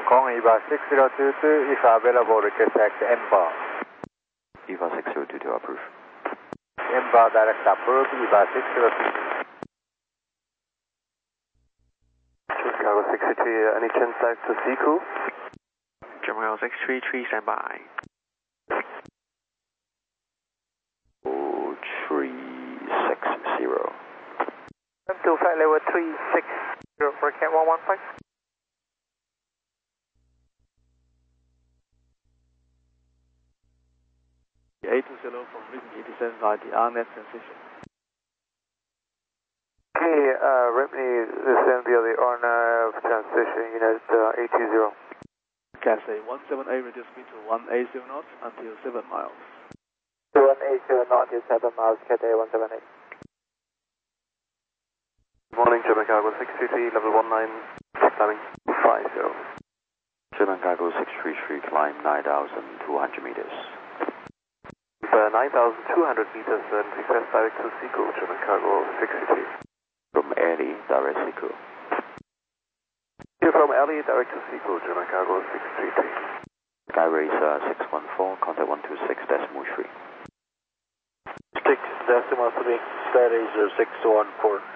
Kong EVA 6022, if available, request taxi M-bar. EVA 6022 approved. M-bar direct approved, EVA 6022. Chicago 633, any chance back to Seacool? Chicago 633, stand by. 360. 25 level 360 for Cat 115. A20 from Region 87 via the RNet transition. Okay, Ripney, this is MBL, the RNAV transition unit A20. Cathay 178 reduce speed to 180 knots until 7 miles. 180 knots until 7 miles, Cathay 178. Good morning, German Cargo 633, level 19, climbing 50. German Cargo 633, climb 9,200 meters. 9,200 meters, and request direct to Seacool, German Cargo 633. From Airlie, direct Seacool. Here from Airlie, direct to Seacool, German Cargo 633. Skyway 614, contact 126.3. 6 decimal 3, Skyracer 614.